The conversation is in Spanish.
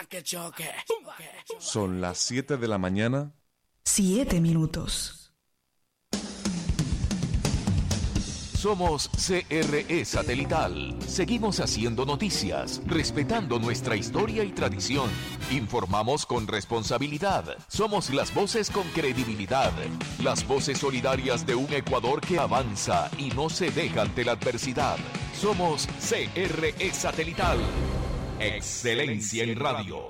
Son las 7 de la mañana. 7 minutos. Somos CRE Satelital. Seguimos haciendo noticias, respetando nuestra historia y tradición. Informamos con responsabilidad. Somos las voces con credibilidad. Las voces solidarias de un Ecuador que avanza y no se deja ante la adversidad. Somos CRE Satelital. Excelencia en radio.